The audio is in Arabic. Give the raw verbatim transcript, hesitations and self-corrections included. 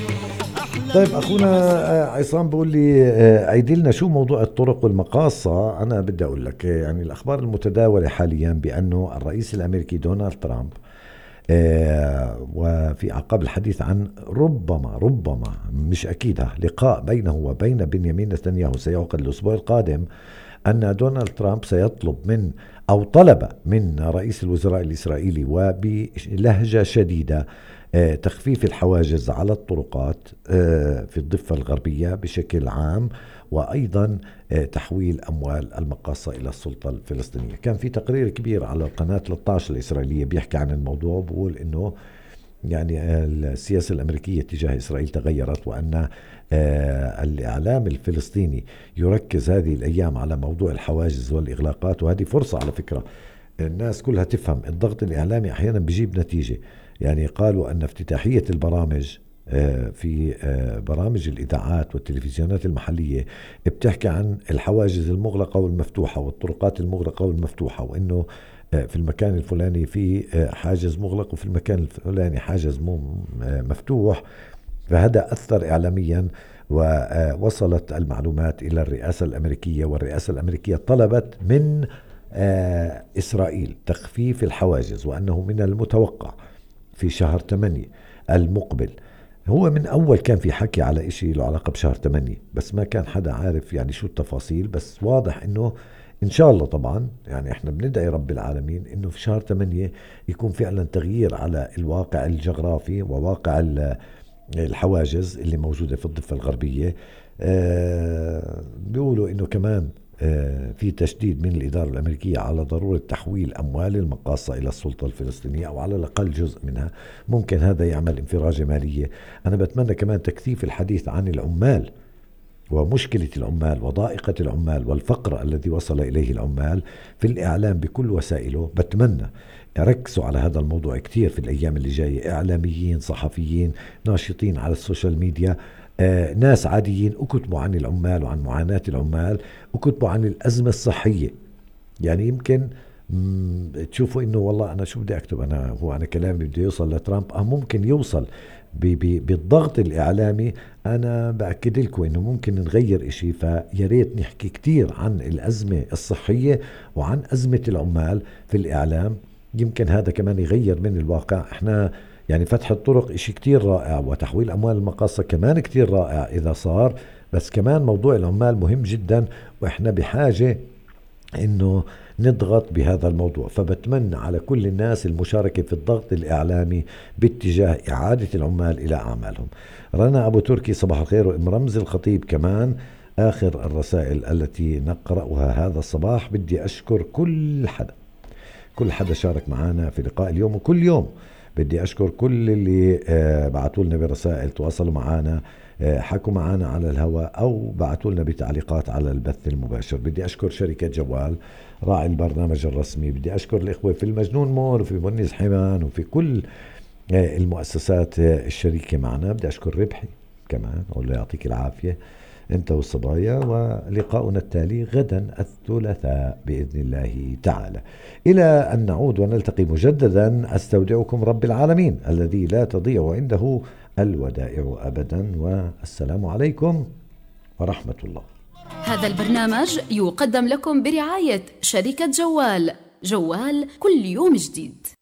طيب أخونا آه، عصام بيقول لي آه، عيد لنا شو موضوع الطرق والمقاصة. أنا بدي أقول لك آه، يعني الأخبار المتداولة حاليا بأنه الرئيس الأمريكي دونالد ترامب آه، وفي أعقاب الحديث عن ربما ربما مش أكيد ها، لقاء بينه وبين بنيامين نتنياهو سيعقد الأسبوع القادم، أن دونالد ترامب سيطلب من أو طلب من رئيس الوزراء الإسرائيلي وبلهجة شديدة آه، تخفيف الحواجز على الطرقات آه، في الضفة الغربية بشكل عام، وأيضا آه، تحويل أموال المقاصة إلى السلطة الفلسطينية. كان في تقرير كبير على القناة ثلاثة عشر الإسرائيلية بيحكي عن الموضوع، بقول إنه يعني السياسة الأمريكية تجاه إسرائيل تغيرت، وأن آه، الإعلام الفلسطيني يركز هذه الأيام على موضوع الحواجز والإغلاقات، وهذه فرصة على فكرة الناس كلها تفهم الضغط الإعلامي أحيانا بيجيب نتيجة. يعني قالوا أن افتتاحية البرامج آه، في آه، برامج الإذاعات والتلفزيونات المحلية بتحكي عن الحواجز المغلقة والمفتوحة والطرقات المغلقة والمفتوحة، وإنه آه، في المكان الفلاني في آه، حاجز مغلق وفي المكان الفلاني حاجز مفتوح. فهذا أثر إعلاميا، ووصلت المعلومات إلى الرئاسة الأمريكية، والرئاسة الأمريكية طلبت من آه، إسرائيل تخفيف الحواجز، وأنه من المتوقع في شهر ثمانية المقبل. هو من أول كان في حكي على إشي له علاقة بشهر ثمانية، بس ما كان حدا عارف يعني شو التفاصيل، بس واضح إنه إن شاء الله طبعا يعني إحنا بندعي رب العالمين إنه في شهر ثمانية يكون فعلا تغيير على الواقع الجغرافي وواقع الحواجز اللي موجودة في الضفة الغربية. آه بيقولوا إنه كمان آه في تشديد من الإدارة الأمريكية على ضرورة تحويل أموال المقاصة إلى السلطة الفلسطينية، أو على الأقل جزء منها. ممكن هذا يعمل انفراجة مالية. أنا بتمنى كمان تكثيف الحديث عن العمال ومشكلة العمال وضائقة العمال والفقر الذي وصل إليه العمال في الإعلام بكل وسائله. بتمنى ركزوا على هذا الموضوع كتير في الأيام اللي جاية، إعلاميين، صحفيين، ناشطين على السوشيال ميديا، آه، ناس عاديين، اكتبوا عن العمال وعن معاناة العمال، اكتبوا عن الأزمة الصحية. يعني يمكن مم، تشوفوا انه والله انا شو بدي اكتب، انا هو انا كلامي بده يوصل لترامب، اه ممكن يوصل ب- ب- بالضغط الاعلامي. انا باكد لكم انه ممكن نغير اشي، فياريت نحكي كتير عن الازمة الصحية وعن ازمة العمال في الاعلام. يمكن هذا كمان يغير من الواقع. احنا يعني فتح الطرق اشي كتير رائع، وتحويل اموال المقاصة كمان كتير رائع اذا صار، بس كمان موضوع العمال مهم جدا، واحنا بحاجة انه نضغط بهذا الموضوع. فبتمنى على كل الناس المشاركة في الضغط الإعلامي باتجاه إعادة العمال إلى أعمالهم. رنا أبو تركي صباح الخير، وإم رمز الخطيب كمان آخر الرسائل التي نقرأها هذا الصباح. بدي أشكر كل حدا كل حدا شارك معنا في لقاء اليوم، وكل يوم بدي أشكر كل اللي آه، بعتوا لنا برسائل، تواصلوا معنا، آه، حكوا معنا على الهواء، أو بعتوا لنا بتعليقات على البث المباشر. بدي أشكر شركة جوال راعي البرنامج الرسمي. بدي أشكر الإخوة في المجنون مول وفي بنيس حيوان وفي كل آه، المؤسسات آه، الشريكة معنا. بدي أشكر ربحي كمان، أقول له يعطيك العافية أنت والصبايا. ولقاؤنا التالي غدا الثلاثاء بإذن الله تعالى. إلى أن نعود ونلتقي مجددا، أستودعكم رب العالمين الذي لا تضيع عنده الودائع أبدا، والسلام عليكم ورحمة الله. هذا البرنامج يقدم لكم برعاية شركة جوال. جوال كل يوم جديد.